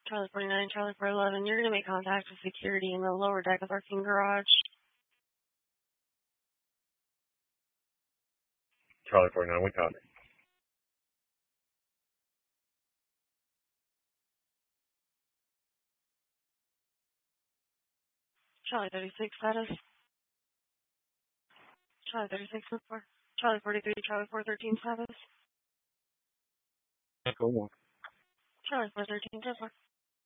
Charlie 49, Charlie 411, you're going to make contact with security in the lower deck of our King Garage. Charlie 49, we copy. Charlie 36 status. Charlie 36 4. Charlie 43, Charlie 413 status. Go on. Charlie 413 4.